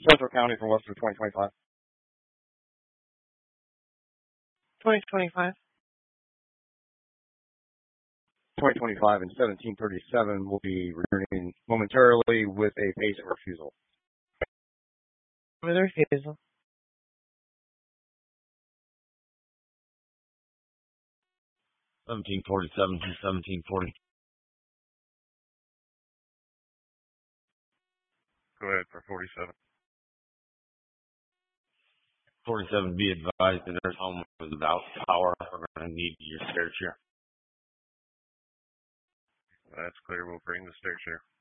Central County for Western 2025. 2025. 2025 and 1737 will be returning momentarily with a pace of refusal. With refusal. 1747 to 1740. Go ahead for 47. 47, be advised that there's home without power. We're going to need your stair chair. That's clear. We'll bring the stair chair.